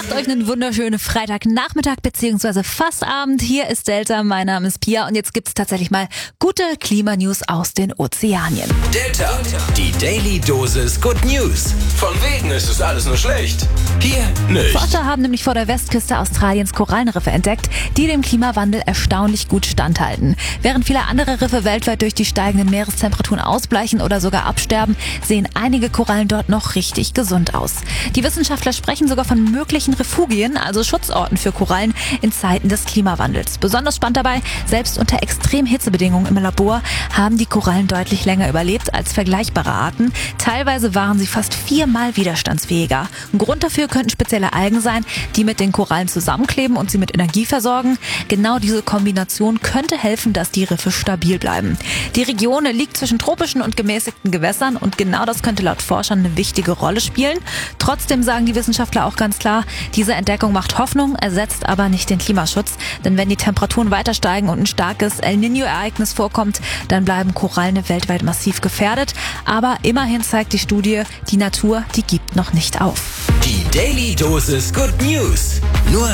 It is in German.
Macht euch einen wunderschönen Freitagnachmittag bzw. fast Abend. Hier ist Delta, mein Name ist Pia und jetzt gibt's tatsächlich mal gute Klimanews aus den Ozeanien. Delta, die Daily Dosis Good News. Von wegen ist es alles nur schlecht. Hier nicht. Forscher haben nämlich vor der Westküste Australiens Korallenriffe entdeckt, die dem Klimawandel erstaunlich gut standhalten. Während viele andere Riffe weltweit durch die steigenden Meerestemperaturen ausbleichen oder sogar absterben, sehen einige Korallen dort noch richtig gesund aus. Die Wissenschaftler sprechen sogar von möglichen Refugien, also Schutzorten für Korallen in Zeiten des Klimawandels. Besonders spannend dabei, selbst unter extrem Hitzebedingungen im Labor haben die Korallen deutlich länger überlebt als vergleichbare Arten. Teilweise waren sie fast 4-mal widerstandsfähiger. Ein Grund dafür könnten spezielle Algen sein, die mit den Korallen zusammenkleben und sie mit Energie versorgen. Genau diese Kombination könnte helfen, dass die Riffe stabil bleiben. Die Region liegt zwischen tropischen und gemäßigten Gewässern und genau das könnte laut Forschern eine wichtige Rolle spielen. Trotzdem sagen die Wissenschaftler auch ganz klar, diese Entdeckung macht Hoffnung, ersetzt aber nicht den Klimaschutz. Denn wenn die Temperaturen weiter steigen und ein starkes El Niño-Ereignis vorkommt, dann bleiben Korallen weltweit massiv gefährdet. Aber immerhin zeigt die Studie, die Natur, die gibt noch nicht auf. Die Daily Dosis Good News. Nur